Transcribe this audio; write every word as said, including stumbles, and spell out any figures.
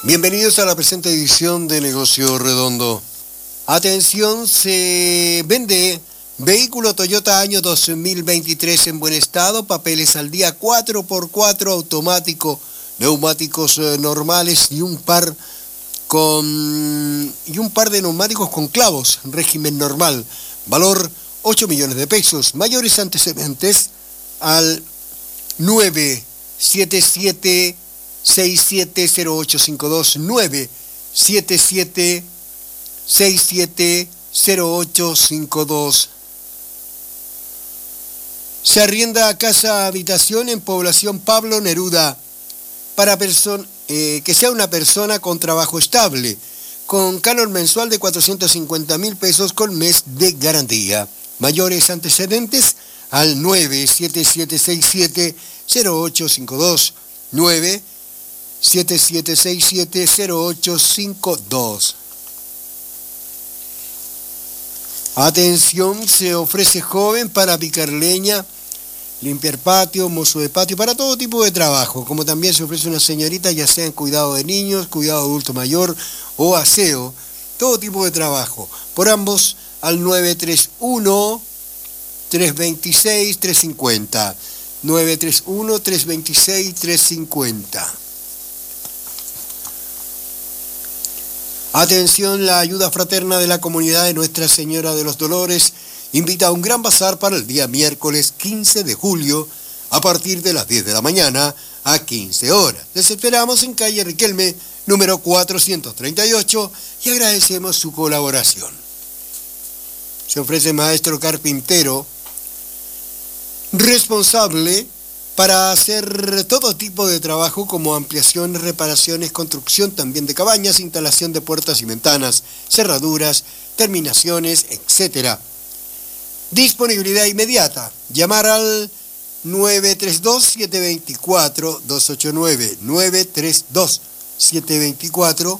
Bienvenidos a la presente edición de Negocio Redondo. Atención, se vende vehículo Toyota año dos mil veintitrés en buen estado, papeles al día, cuatro por cuatro automático, neumáticos eh, normales y un par con y un par de neumáticos con clavos, régimen normal, valor ocho millones de pesos, mayores antecedentes al nueve siete siete seis siete cero ocho cinco dos, nueve siete siete seis siete cero ocho cinco dos. Se arrienda casa habitación en población Pablo Neruda para person- eh, que sea una persona con trabajo estable, con canon mensual de cuatrocientos cincuenta mil pesos con mes de garantía. Mayores antecedentes al nueve siete siete seis siete cero ocho cinco dos, nueve siete siete seis siete cero ocho cinco dos. Atención, se ofrece joven para picar leña, limpiar patio, mozo de patio, para todo tipo de trabajo, como también se ofrece una señorita, ya sea en cuidado de niños, cuidado de adulto mayor o aseo, todo tipo de trabajo. Por ambos al nueve tres uno, tres dos seis, tres cinco cero, nueve tres uno, tres dos seis, tres cinco cero. Atención, la ayuda fraterna de la comunidad de Nuestra Señora de los Dolores invita a un gran bazar para el día miércoles quince de julio a partir de las diez de la mañana a quince horas. Les esperamos en calle Riquelme, número cuatrocientos treinta y ocho, y agradecemos su colaboración. Se ofrece maestro carpintero responsable para hacer todo tipo de trabajo como ampliación, reparaciones, construcción también de cabañas, instalación de puertas y ventanas, cerraduras, terminaciones, etcétera. Disponibilidad inmediata. Llamar al nueve tres dos, siete dos cuatro, dos ocho nueve, nueve tres dos, siete dos cuatro,